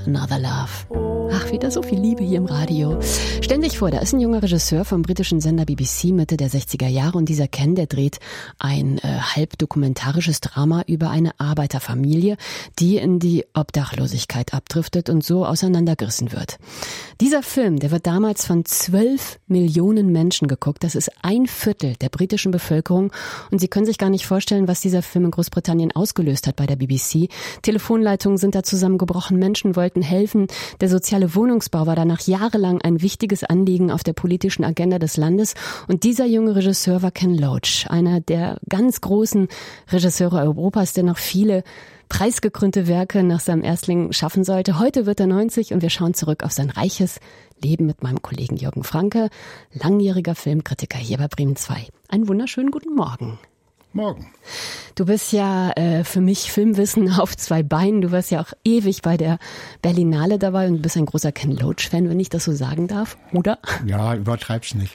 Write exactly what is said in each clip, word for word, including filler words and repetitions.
Another Love. Ach, wieder so viel Liebe hier im Radio. Stellen Sie sich vor, da ist ein junger Regisseur vom britischen Sender B B C Mitte der sechziger Jahre und dieser Ken, der dreht ein äh, halb dokumentarisches Drama über eine Arbeiterfamilie, die in die Obdachlosigkeit abdriftet und so auseinandergerissen wird. Dieser Film, der wird damals von zwölf Millionen Menschen geguckt. Das ist ein Viertel der britischen Bevölkerung und Sie können sich gar nicht vorstellen, was dieser Film in Großbritannien ausgelöst hat bei der B B C. Telefonleitungen sind da zusammengebrochen, Menschen wollten helfen. Der soziale Wohnungsbau war danach jahrelang ein wichtiges Anliegen auf der politischen Agenda des Landes. Und dieser junge Regisseur war Ken Loach, einer der ganz großen Regisseure Europas, der noch viele preisgekrönte Werke nach seinem Erstling schaffen sollte. Heute wird er neunzig und wir schauen zurück auf sein reiches Leben mit meinem Kollegen Jürgen Franke, langjähriger Filmkritiker hier bei Bremen zwei. Einen wunderschönen guten Morgen. Morgen. Du bist ja äh, für mich Filmwissen auf zwei Beinen. Du warst ja auch ewig bei der Berlinale dabei und bist ein großer Ken Loach-Fan, wenn ich das so sagen darf, oder? Ja, übertreib's nicht.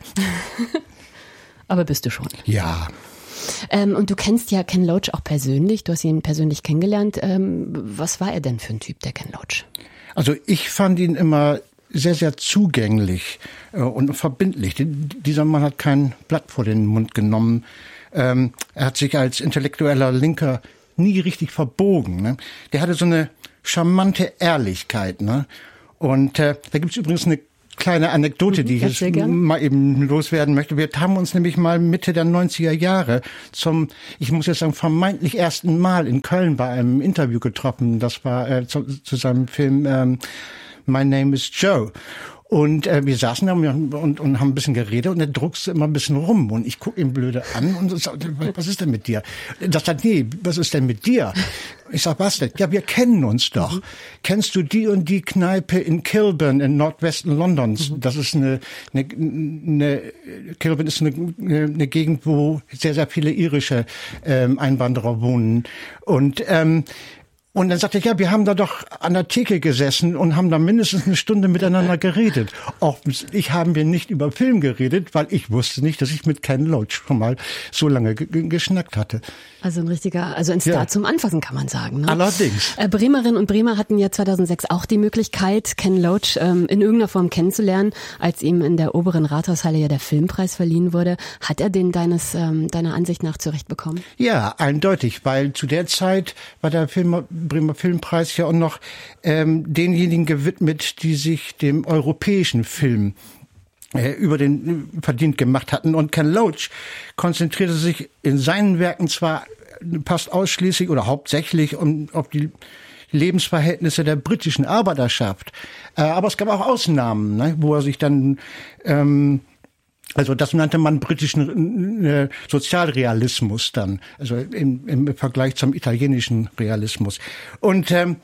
Aber bist du schon? Ja. Ähm, und du kennst ja Ken Loach auch persönlich. Du hast ihn persönlich kennengelernt. Ähm, was war er denn für ein Typ, der Ken Loach? Also ich fand ihn immer sehr, sehr zugänglich äh, und verbindlich. Dieser Mann hat kein Blatt vor den Mund genommen. Ähm, er hat sich als intellektueller Linker nie richtig verbogen. Ne? Der hatte so eine charmante Ehrlichkeit. Ne? Und äh, da gibt's übrigens eine kleine Anekdote, die ich jetzt mal eben loswerden möchte. Wir haben uns nämlich mal Mitte der neunziger Jahre zum, ich muss jetzt sagen, vermeintlich ersten Mal in Köln bei einem Interview getroffen. Das war äh, zu, zu seinem Film ähm, My Name is Joe. Und äh, wir saßen da und, und, und haben ein bisschen geredet und er druckste immer ein bisschen rum. Und ich gucke ihn blöde an und sage, was ist denn mit dir? Das sagt, nee, was ist denn mit dir? Ich sag, was denn? Ja, wir kennen uns doch. Mhm. Kennst du die und die Kneipe in Kilburn in Nordwesten Londons? Mhm. Das ist eine, eine, eine Kilburn ist eine, eine Gegend, wo sehr, sehr viele irische ähm, Einwanderer wohnen. Und ähm, Und dann sagte ich, ja, wir haben da doch an der Theke gesessen und haben da mindestens eine Stunde miteinander geredet. Offensichtlich haben wir nicht über Film geredet, weil ich wusste nicht, dass ich mit Ken Loach schon mal so lange g- g- geschnackt hatte. Also ein richtiger, also ein Star ja. zum Anfassen, kann man sagen. Ne? Allerdings. Äh, Bremerinnen und Bremer hatten ja zweitausendsechs auch die Möglichkeit, Ken Loach ähm, in irgendeiner Form kennenzulernen, als ihm in der oberen Rathaushalle ja der Filmpreis verliehen wurde. Hat er den deines ähm, deiner Ansicht nach zurechtbekommen? Ja, eindeutig, weil zu der Zeit war der Film Bremer Filmpreis ja auch noch ähm, denjenigen gewidmet, die sich dem europäischen Film äh, über den verdient gemacht hatten. Und Ken Loach konzentrierte sich in seinen Werken zwar fast ausschließlich oder hauptsächlich um, auf die Lebensverhältnisse der britischen Arbeiterschaft, äh, aber es gab auch Ausnahmen, ne, wo er sich dann ähm, Also das nannte man britischen äh, Sozialrealismus dann, also im, im Vergleich zum italienischen Realismus. Und ähm,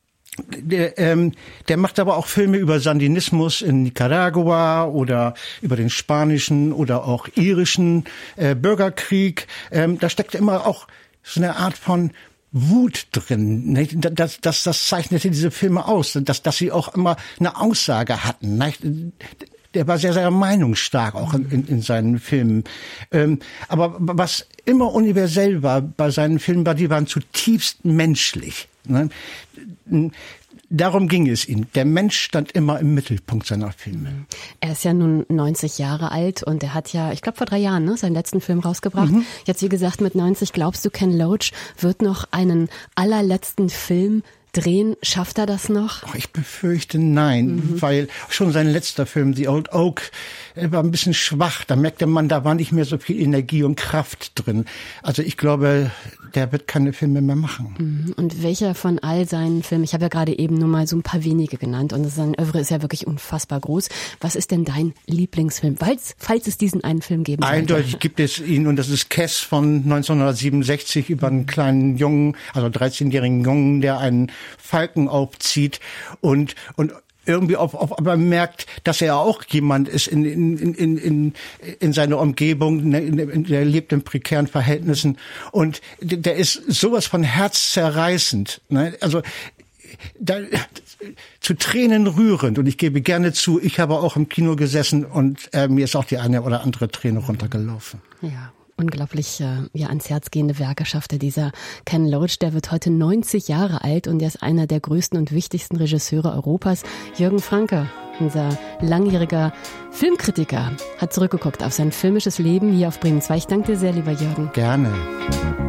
der, ähm, der macht aber auch Filme über Sandinismus in Nicaragua oder über den spanischen oder auch irischen äh, Bürgerkrieg. Ähm, da steckt immer auch so eine Art von Wut drin. Ne? Das, das, das zeichnete diese Filme aus, dass, dass sie auch immer eine Aussage hatten. Ne? Der war sehr, sehr meinungsstark auch in, in, in seinen Filmen. Ähm, aber was immer universell war bei seinen Filmen, war, die waren zutiefst menschlich. Ne? Darum ging es ihm. Der Mensch stand immer im Mittelpunkt seiner Filme. Er ist ja nun neunzig Jahre alt und er hat ja, ich glaube vor drei Jahren, ne, seinen letzten Film rausgebracht. Mhm. Jetzt wie gesagt mit neunzig, glaubst du, Ken Loach wird noch einen allerletzten Film drehen? Schafft er das noch? Oh, ich befürchte nein, mhm. weil schon sein letzter Film, The Old Oak, war ein bisschen schwach. Da merkte man, da war nicht mehr so viel Energie und Kraft drin. Also ich glaube, der wird keine Filme mehr machen. Mhm. Und welcher von all seinen Filmen, ich habe ja gerade eben nur mal so ein paar wenige genannt und sein Oeuvre ist ja wirklich unfassbar groß. Was ist denn dein Lieblingsfilm, falls, falls es diesen einen Film geben sollte? Eindeutig gibt es ihn und das ist Kes von neunzehnhundertsiebenundsechzig über einen kleinen Jungen, also dreizehnjährigen Jungen, der einen Falken aufzieht und und irgendwie auf, auf aber merkt, dass er auch jemand ist in in in in in seiner Umgebung, der lebt in prekären Verhältnissen und der ist sowas von herzzerreißend, ne? Also da, zu Tränen rührend und ich gebe gerne zu, ich habe auch im Kino gesessen und äh, mir ist auch die eine oder andere Träne runtergelaufen. Ja. unglaublich äh, ja, ans Herz gehende Werke schaffte dieser Ken Loach. Der wird heute neunzig Jahre alt und er ist einer der größten und wichtigsten Regisseure Europas. Jürgen Franke, unser langjähriger Filmkritiker, hat zurückgeguckt auf sein filmisches Leben hier auf Bremen zwei. Ich danke dir sehr, lieber Jürgen. Gerne.